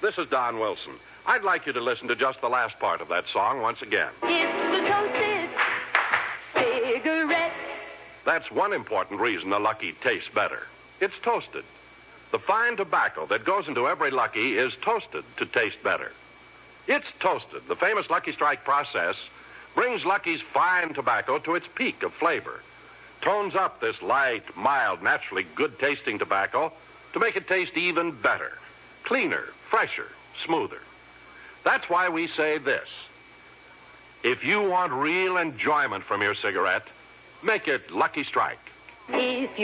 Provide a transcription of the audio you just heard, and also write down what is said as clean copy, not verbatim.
this is Don Wilson. I'd like you to listen to just the last part of that song once again. It's the toasted cigarette. That's one important reason a Lucky tastes better. It's toasted. The fine tobacco that goes into every Lucky is toasted to taste better. It's toasted. The famous Lucky Strike process brings Lucky's fine tobacco to its peak of flavor, tones up this light, mild, naturally good-tasting tobacco to make it taste even better, cleaner, fresher, smoother. That's why we say this. If you want real enjoyment from your cigarette, make it Lucky Strike. If you